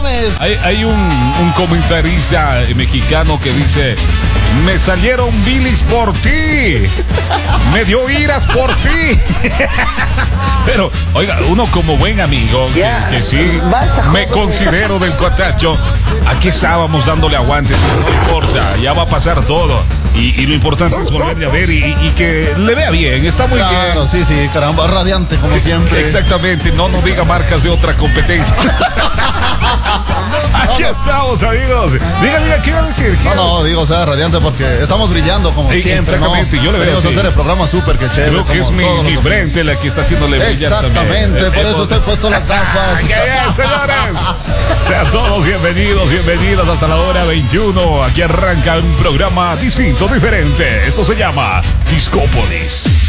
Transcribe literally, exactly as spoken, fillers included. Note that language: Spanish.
Gómez. Hay, hay un, un comentarista mexicano que dice: me salieron bilis por ti, me dio iras por ti. Pero, oiga, uno como buen amigo, Ya, que, que sí, basta, me joven. considero del cuatacho, aquí estábamos dándole aguantes, no importa, ya va a pasar todo. Y, y lo importante es volverle a ver y, y que le vea bien, está muy Claro, bien. sí, sí, caramba, radiante como siempre. Exactamente, no nos diga marcas de otra competencia. Aquí estamos, amigos. Diga, diga, ¿qué iba a decir? ¿Qué No, iba a- no, digo, o sea, radiante porque estamos brillando como Eh, siempre, exactamente, ¿no? yo le veo Venimos a así. hacer el programa súper que chévere. Creo que como es mi, todos mi los frente la que está haciéndole brillar también. Exactamente, por Eh, eso eh, estoy puesto las gafas. ¡Qué bien, señores! Sean todos bienvenidos, bienvenidas hasta la hora veintiuno. Aquí arranca un programa distinto, diferente. Esto se llama Discópolis.